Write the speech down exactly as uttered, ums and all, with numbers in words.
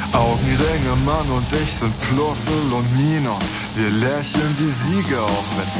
Augenringe, Mann und ich sind Plussel und Minus. Wir lächeln wie Sieger, auch wenn's